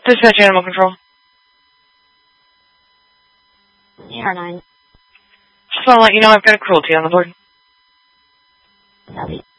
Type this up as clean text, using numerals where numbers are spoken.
Dispatch Animal Control. ER9. Just want to let you know I've got a cruelty on the board. Copy.